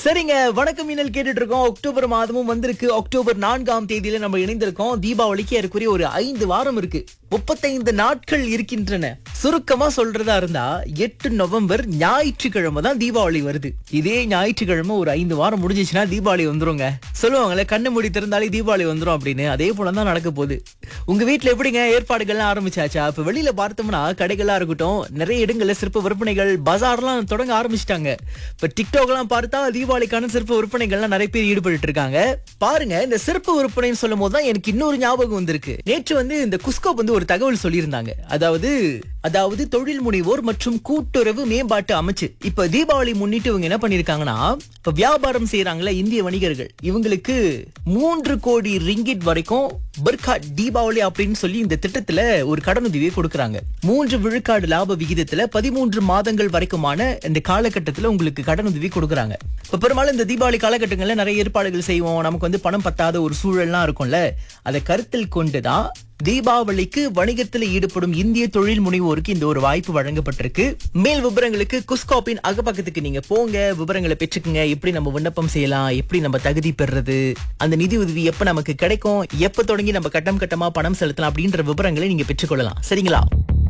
சரிங்க, வணக்கம் மின்னல் கேட்டுட்டு இருக்கோம். அக்டோபர் மாதமும் வந்திருக்கு. அக்டோபர் 4ஆம் தேதியில நம்ம இணைந்திருக்கோம். தீபாவளிக்கு ஏறக்குறைய ஒரு 5 வாரம் இருக்கு. 35 நாட்கள் இருக்கின்றன. சுருக்கமா சொல்றதா இருந்தா 8 நவம்பர் ஞாயிற்றுக்கிழமை தான் தீபாவளி வருது. இதே ஞாயிற்றுக்கிழமை ஒரு 5 வாரம் முடிஞ்சிச்சுன்னா தீபாவளி வந்துருங்க. சொல்லுவாங்களே கண்ணு மூடி திறந்தாலே தீபாவளி வந்துரும் அப்படின்னு. அதே போலதான் நடக்க போகுது. உங்க வீட்டுல எப்படிங்க ஏற்பாடுகள்லாம் ஆரம்பிச்சாச்சா? இப்ப வெளியில பார்த்தோம்னா கடைகளா இருக்கட்டும், நிறைய இடங்கள்ல சிறப்பு விற்பனைகள், பஜார்லாம் தொடங்க ஆரம்பிச்சிட்டாங்க. இப்ப டிக்டாக் எல்லாம் பார்த்தா தீபாவளிக்கான சிறப்பு விற்பனைகள்லாம் நிறைய பேர் ஈடுபட்டு இருக்காங்க. பாருங்க, இந்த சிறப்பு விற்பனைன்னு சொல்லும் போதுதான் எனக்கு இன்னொரு ஞாபகம் வந்திருக்கு. நேற்று இந்த குஸ்கோப் ஒரு தகவல் சொல்லியிருந்தாங்க. அதாவது தொழில் முனைவோர் மற்றும் கூட்டுறவு மேம்பாட்டு அமைச்சு இப்ப தீபாவளி முன்னிட்டு இவங்க என்ன பண்ணிருக்காங்கன்னா, இப்ப வியாபாரம் செய்யறாங்களா இந்திய வணிகர்கள், இவங்களுக்கு 3 கோடி ரிங்கிட் வரைக்கும் பர்காட் தீபாவளி அப்படின்னு சொல்லி இந்த திட்டத்துல ஒரு கடனுதவியை கொடுக்கறாங்க. 3 விழுக்காடு லாப விகிதத்துல 13 மாதங்கள் வரைக்குமான இந்த காலகட்டத்துல உங்களுக்கு கடனுதவி கொடுக்கறாங்க. இப்ப பெரும்பாலும் இந்த தீபாவளி காலகட்டங்கள்ல நிறைய ஏற்பாடுகள் செய்வோம். நமக்கு பணம் பத்தாத ஒரு சூழல்லாம் இருக்கும்ல. அதை கருத்தில் கொண்டுதான் தீபாவளிக்கு வணிகத்தில் ஈடுபடும் இந்திய தொழில் முனைவோருக்கு இந்த ஒரு வாய்ப்பு வழங்கப்பட்டிருக்கு. மேல் விவரங்களுக்கு குஸ்காப்பின் அகப்பக்கத்துக்கு நீங்க போங்க, விவரங்களை பெற்றுக்குங்க. எப்படி நம்ம விண்ணப்பம் செய்யலாம், எப்படி நம்ம தகுதி பெறுறது, அந்த நிதி உதவி எப்ப நமக்கு கிடைக்கும், எப்ப தொடங்கி நம்ம கட்டம் கட்டமா பணம் செலுத்தலாம் அப்படின்ற விவரங்களை நீங்க பெற்றுக்கொள்ளலாம். சரிங்களா?